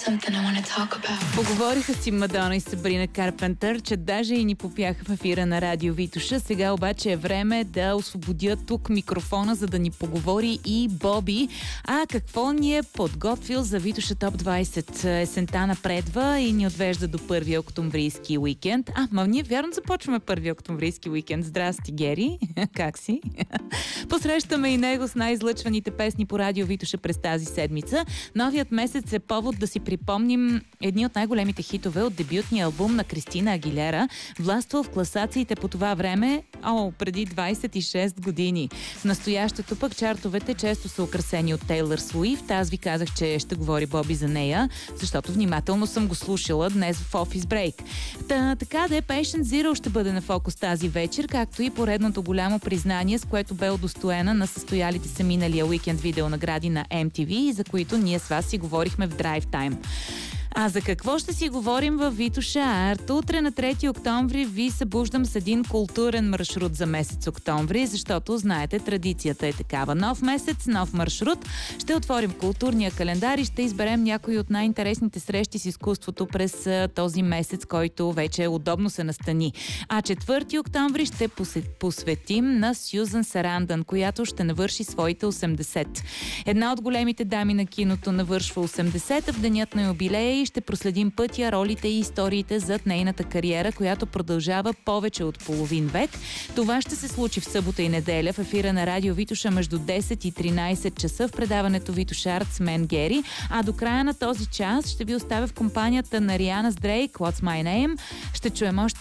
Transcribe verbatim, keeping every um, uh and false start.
something I want to talk about. Поговориха си Мадона и Сабрина Карпентър, че даже и ни попяха в ефира на Радио Витоша. Сега обаче е време да освободят тук микрофона, за да ни поговори и Боби. А какво ни е подготвил за Витоша Топ двайсет? Есента напредва и ни отвежда до първи октомврийски уикенд. А, ма ние вярно започваме първи октомврийски уикенд. Здрасти, Гери. Как си? Посрещаме и него с най-излъчваните песни по Радио Витоша през тази седмица. Новият месец е повод да си припомним едни от най-големите хитове от дебютния албум на Кристина Агилера, властвал в класациите по това време, о, преди двайсет и шест години. В настоящето пък чартовете често са украсени от Тейлър Суифт. Аз ви казах, че ще говори Боби за нея, защото внимателно съм го слушала днес в Office Break. Та, така да е, Patient Zero ще бъде на фокус тази вечер, както и поредното голямо признание, с което бе удостоена на състоялите се миналия уикенд видеонагради на Ем Ти Ви, за които ние с вас си говорихме в Drive Time. А за какво ще си говорим във Витоша Арт? Утре на трети октомври ви събуждам с един културен маршрут за месец октомври, защото, знаете, традицията е такава. Нов месец, нов маршрут. Ще отворим културния календар и ще изберем някои от най-интересните срещи с изкуството през този месец, който вече удобно се настани. А четвърти октомври ще посветим на Сюзан Сарандън, която ще навърши своите осемдесет. Една от големите дами на киното навършва осемдесет, в денят на юбилея и ще проследим пътя, ролите и историите зад нейната кариера, която продължава повече от половин век. Това ще се случи в събота и неделя в ефира на Радио Витоша между десет и тринайсет часа в предаването Витоша Арт с мен Гери, а до края на този час ще ви оставя в компанията на Риана с Дрейк, What's My Name. Ще чуем още